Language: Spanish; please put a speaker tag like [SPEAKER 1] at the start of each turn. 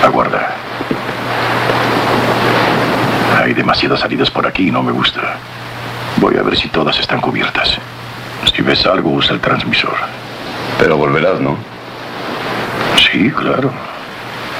[SPEAKER 1] Aguarda. Hay demasiadas salidas por aquí y no me gusta. Voy a ver si todas están cubiertas. Si ves algo, usa el transmisor.
[SPEAKER 2] Pero volverás, ¿no?
[SPEAKER 1] Sí, claro.